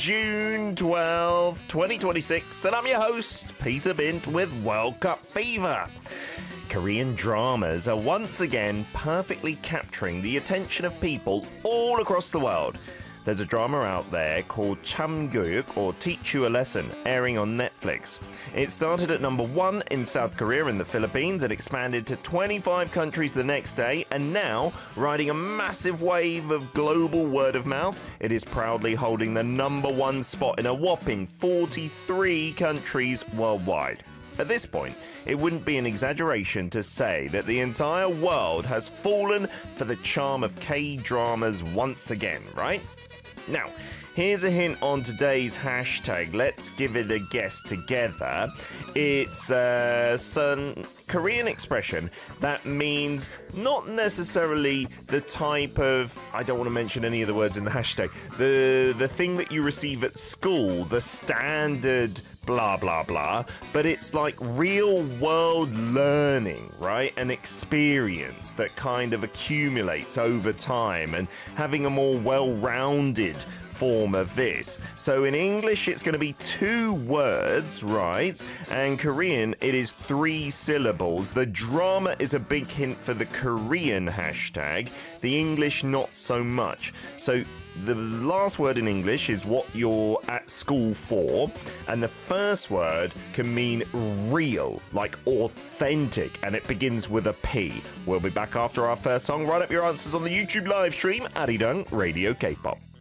June 2026, and I'm your host, Peter Bint, with World Cup Fever. Korean dramas are once again perfectly capturing the attention of people all across the world. There's a drama out there called Chamgyeok, or Teach You a Lesson, airing on Netflix. It started at number 1 in South Korea and the Philippines and expanded to 25 countries the next day, and now, riding a massive wave of global word of mouth, it is proudly holding the number 1 spot in a whopping 43 countries worldwide. At this point, it wouldn't be an exaggeration to say that the entire world has fallen for the charm of K-dramas once again, right? Now, here's a hint on today's hashtag. Let's give it a guess together. It's some Korean expression that means not necessarily the type of, I don't want to mention any of the words in the hashtag, the thing that you receive at school, the standard blah blah blah, but it's like real world learning, right? An experience that kind of accumulates over time and having a more well-rounded form of this. So in English it's going to be 2 words, right? And Korean it is 3 syllables. The drama is a big hint for the Korean hashtag, the English not so much. So the last word in English is what you're at school for, and the first word can mean real, like authentic, and it begins with a P. We'll be back after our first song. Write up your answers on the YouTube live stream, Arirang Radio K-pop.